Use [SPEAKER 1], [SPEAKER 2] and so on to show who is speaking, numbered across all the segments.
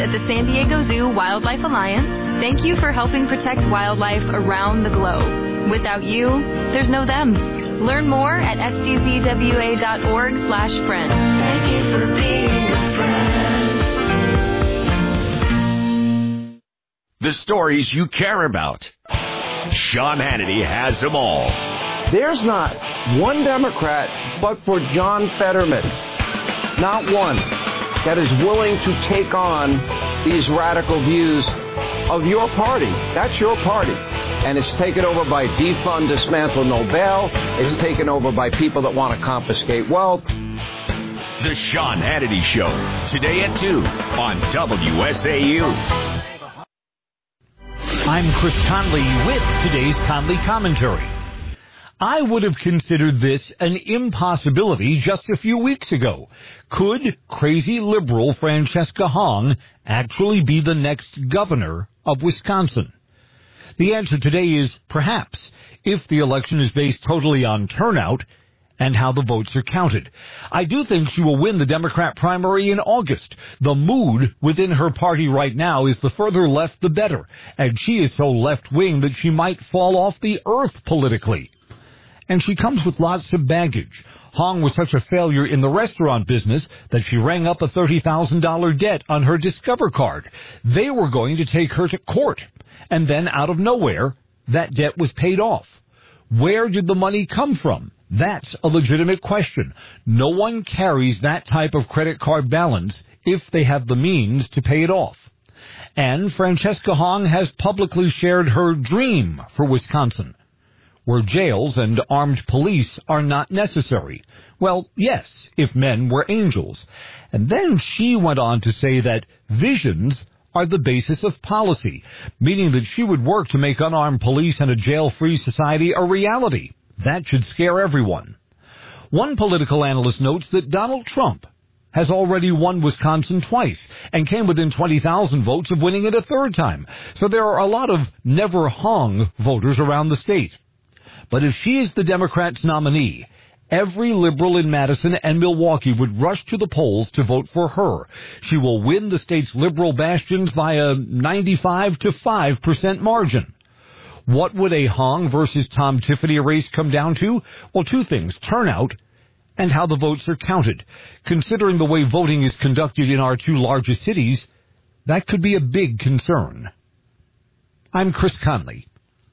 [SPEAKER 1] At the San Diego Zoo Wildlife Alliance, thank you for helping protect wildlife around the globe. Without you, there's no them. Learn more at sdzwa.org/friends.
[SPEAKER 2] Thank you for being a friend.
[SPEAKER 3] The stories you care about. Sean Hannity has them all.
[SPEAKER 4] There's not one Democrat but for John Fetterman, not one, that is willing to take on these radical views of your party. That's your party. And it's taken over by defund, dismantle, no bail. It's taken over by people that want to confiscate wealth.
[SPEAKER 3] The Sean Hannity Show, today at 2 on WSAU.
[SPEAKER 5] I'm Chris Conley with today's Conley Commentary. I would have considered this an impossibility just a few weeks ago. Could crazy liberal Francesca Hong actually be the next governor of Wisconsin? The answer today is perhaps, if the election is based totally on turnout and how the votes are counted. I do think she will win the Democrat primary in August. The mood within her party right now is the further left the better, and she is so left-wing that she might fall off the earth politically. And she comes with lots of baggage. Hong was such a failure in the restaurant business that she rang up a $30,000 debt on her Discover card. They were going to take her to court. And then, out of nowhere, that debt was paid off. Where did the money come from? That's a legitimate question. No one carries that type of credit card balance if they have the means to pay it off. And Francesca Hong has publicly shared her dream for Wisconsin, where jails and armed police are not necessary. Well, yes, if men were angels. And then she went on to say that visions are the basis of policy, meaning that she would work to make unarmed police and a jail-free society a reality. That should scare everyone. One political analyst notes that Donald Trump has already won Wisconsin twice and came within 20,000 votes of winning it a third time. So there are a lot of never Hong voters around the state. But if she is the Democrats' nominee, every liberal in Madison and Milwaukee would rush to the polls to vote for her. She will win the state's liberal bastions by a 95 to 5% margin. What would a Hong versus Tom Tiffany race come down to? Well, two things: turnout and how the votes are counted. Considering the way voting is conducted in our two largest cities, that could be a big concern. I'm Chris Conley.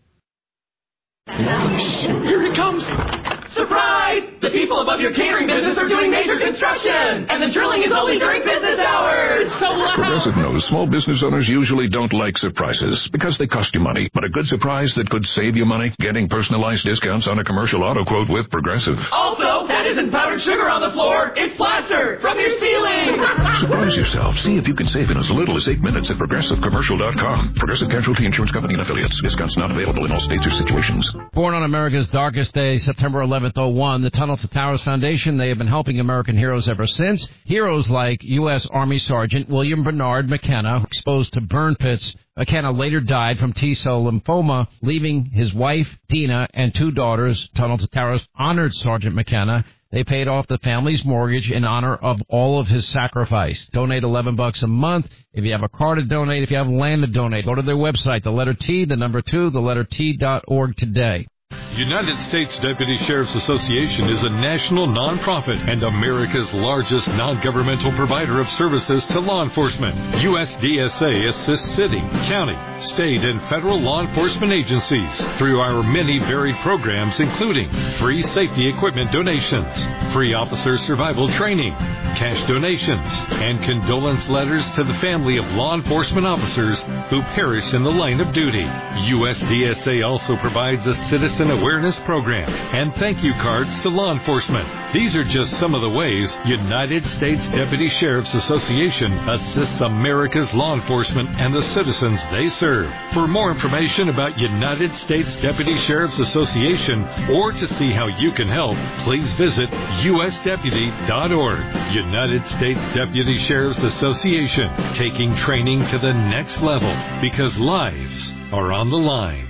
[SPEAKER 6] Here it comes! Surprise! The people above your catering business are doing major construction, and the drilling is only during business hours. So loud!
[SPEAKER 7] Progressive knows small business owners usually don't like surprises because they cost you money. But a good surprise that could save you money? Getting personalized discounts on a commercial auto quote with Progressive.
[SPEAKER 6] Also, that isn't powdered sugar on the floor. It's plaster from your ceiling.
[SPEAKER 7] Surprise yourself. See if you can save in as little as 8 minutes at ProgressiveCommercial.com. Progressive Casualty Insurance Company and Affiliates. Discounts not available in all states or situations.
[SPEAKER 8] Born on America's darkest day, September 11th, 2001, the Tunnel to Towers Foundation, they have been helping American heroes ever since. Heroes like U.S. Army Sergeant William Bernard McKenna, exposed to burn pits. McKenna later died from T-cell lymphoma, leaving his wife, Dina, and 2 daughters. Tunnel to Towers honored Sergeant McKenna. They paid off the family's mortgage in honor of all of his sacrifice. Donate $11 a month. If you have a car to donate, if you have land to donate, go to their website, the letter T, the number 2, the letter T.org today.
[SPEAKER 9] United States Deputy Sheriff's Association is a national nonprofit and America's largest non-governmental provider of services to law enforcement. USDSA assists city, county, state, and federal law enforcement agencies through our many varied programs, including free safety equipment donations, free officer survival training, cash donations, and condolence letters to the family of law enforcement officers who perish in the line of duty. USDSA also provides a citizen awareness program and thank you cards to law enforcement. These are just some of the ways United States Deputy Sheriff's Association assists America's law enforcement and the citizens they serve. For more information about United States Deputy Sheriff's Association or to see how you can help, please visit usdeputy.org. United States Deputy Sheriff's Association, taking training to the next level because lives are on the line.